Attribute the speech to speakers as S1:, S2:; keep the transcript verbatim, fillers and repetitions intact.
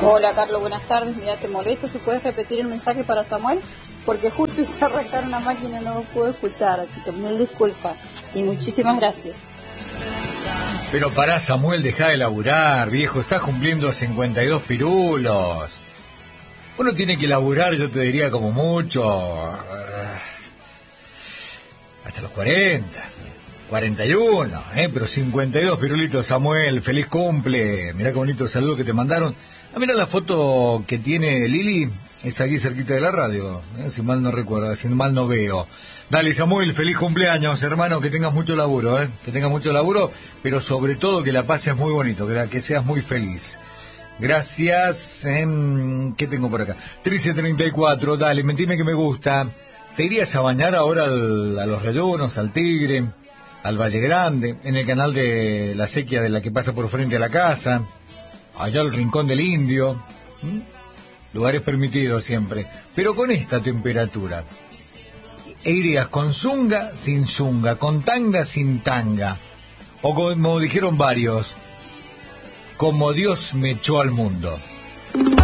S1: Hola Carlos, buenas tardes. Mira, te molesto si puedes repetir el mensaje para Samuel, porque justo hice arrancar una máquina y no lo puedo escuchar, así que mil disculpas y muchísimas gracias.
S2: Pero pará, Samuel, dejá de laburar, viejo, estás cumpliendo cincuenta y dos pirulos. Uno tiene que laburar, yo te diría, como mucho, hasta los cuarenta, cuarenta y uno, ¿eh? Pero cincuenta y dos pirulitos, Samuel, feliz cumple. Mirá qué bonito saludo que te mandaron. Ah, mira la foto que tiene Lili, es aquí cerquita de la radio, ¿eh? Si mal no recuerdo, si mal no veo. Dale, Samuel, feliz cumpleaños, hermano, que tengas mucho laburo, ¿eh? Que tengas mucho laburo, pero sobre todo que la pases muy bonito, que, la, que seas muy feliz. Gracias. ¿eh? ¿Qué tengo por acá? trece treinta y cuatro, dale, mentime que me gusta. ¿Te irías a bañar ahora al, a los Rayunos, al Tigre, al Valle Grande, en el canal de la sequía de la que pasa por frente a la casa, allá al Rincón del Indio? ¿Mm? Lugares permitidos siempre, pero con esta temperatura. ¿E irías con zunga, sin zunga, con tanga, sin tanga? O como dijeron varios, como Dios me echó al mundo.